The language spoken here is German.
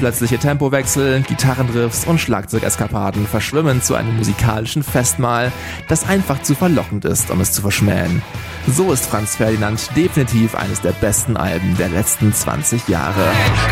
Plötzliche Tempowechsel, Gitarrenriffs und Schlagzeugeskapaden verschwimmen zu einem musikalischen Festmahl, das einfach zu verlockend ist, um es zu verschmähen. So ist Franz Ferdinand definitiv eines der besten Alben der letzten 20 Jahre.